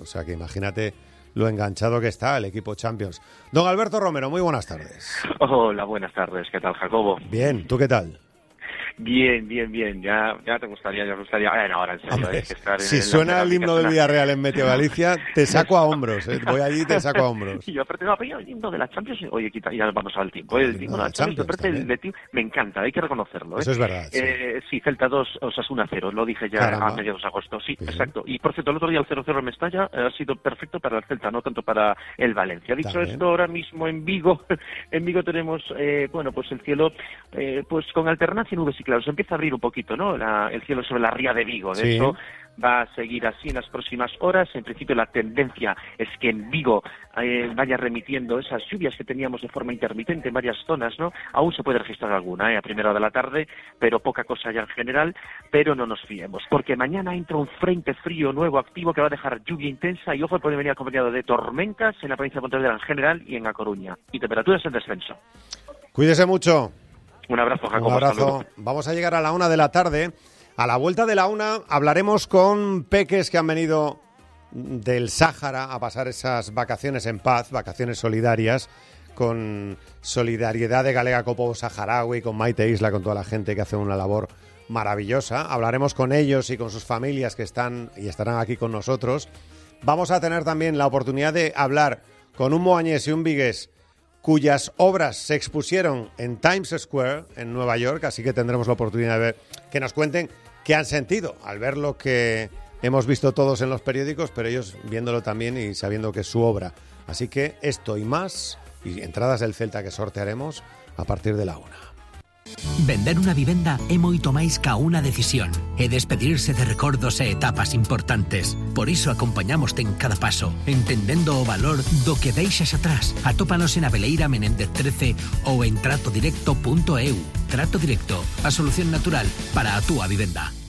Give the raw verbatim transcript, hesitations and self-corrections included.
O sea que imagínate lo enganchado que está el equipo Champions. Don Alberto Romero, muy buenas tardes. Hola, buenas tardes. ¿Qué tal, Jacobo? Bien, ¿tú qué tal? Bien, bien, bien. Ya, ya te gustaría, ya te gustaría. Bueno, ahora en serio, Hombre, hay que estar si en suena el himno del suena... Villarreal en Meteo Galicia, te saco a hombros. ¿eh? Voy allí y te saco a hombros. Y yo aparte, no, pero el himno de la Champions, oye, quita, ya vamos al tiempo. El, el himno de la Champions, Champions el de ti, me encanta, hay que reconocerlo. ¿eh? Eso es verdad. Sí, eh, sí Celta dos, Osasuna cero, lo dije ya Caramba. a mediados de agosto. Sí, sí, exacto. Y por cierto, el otro día el cero cero en Mestalla ha sido perfecto para el Celta, no tanto para el Valencia. Dicho También. esto, ahora mismo en Vigo, en Vigo tenemos, eh, bueno, pues el cielo, eh, pues con alternancia nubes y claros. Se empieza a abrir un poquito, ¿no? La, el cielo sobre la ría de Vigo. De sí. hecho, va a seguir así en las próximas horas. En principio, la tendencia es que en Vigo eh, vaya remitiendo esas lluvias que teníamos de forma intermitente en varias zonas, ¿no? Aún se puede registrar alguna, ¿eh? A primera hora de la tarde, pero poca cosa ya en general. Pero no nos fiemos, porque mañana entra un frente frío nuevo activo que va a dejar lluvia intensa y, ojo, puede venir acompañado de tormentas en la provincia de Pontevedra en general y en A Coruña. Y temperaturas en descenso. Cuídese mucho. Un abrazo, Jacobo. Un abrazo. Vamos a llegar a la una de la tarde. A la vuelta de la una hablaremos con peques que han venido del Sáhara a pasar esas vacaciones en paz, vacaciones solidarias, con Solidaridad de Galega Copo Saharaui, con Maite Isla, con toda la gente que hace una labor maravillosa. Hablaremos con ellos y con sus familias que están y estarán aquí con nosotros. Vamos a tener también la oportunidad de hablar con un moañés y un vigués cuyas obras se expusieron en Times Square, en Nueva York, así que tendremos la oportunidad de ver, que nos cuenten qué han sentido al ver lo que hemos visto todos en los periódicos, pero ellos viéndolo también y sabiendo que es su obra. Así que esto y más, y entradas del Celta que sortearemos a partir de la una. Vender unha vivenda é moito máis ca unha decisión. É despedirse de recordos e etapas importantes. Por iso acompañamoste en cada paso, entendendo o valor do que deixas atrás. Atópanos en Abeleira Menéndez trece ou en trato directo punto e u. Trato Directo, a solución natural para a túa vivenda.